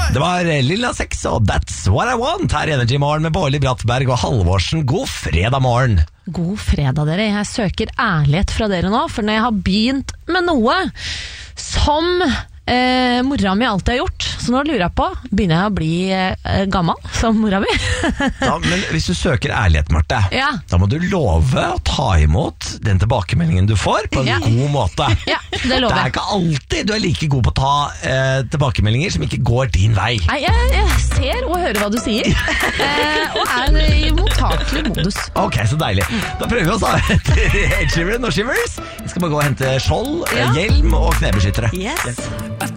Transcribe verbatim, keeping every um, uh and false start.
Det var Lilla Sex og That's What I Want her i Energy Morgen med Bårli Brattberg og Halvorsen. God fredag morgen. God fredag, dere. Jeg søker ærlighet fra dere nå, for når jeg har begynt med noe som eh, mora mi alltid har gjort, så nå lurer jeg på, begynner jeg å bli eh, gammel som mora mi? Ja, men hvis du søker ærlighet, Marte, ja. Da må du love å ta imot den tilbakemeldingen du får på en ja. god måte. Ja, det lover jeg. Det er ikke alltid du er like god på å ta eh, tilbakemeldinger som ikke går din vei. Nei, jeg, jeg ser og hører hva du sier, eh, og er i mottakelig modus. Ok, så deilig. Da prøver vi oss da etter Ed Sheeran og Shivers. Jeg skal bare gå og hente skjold, Ja. hjelm og knebeskyttere. Yes.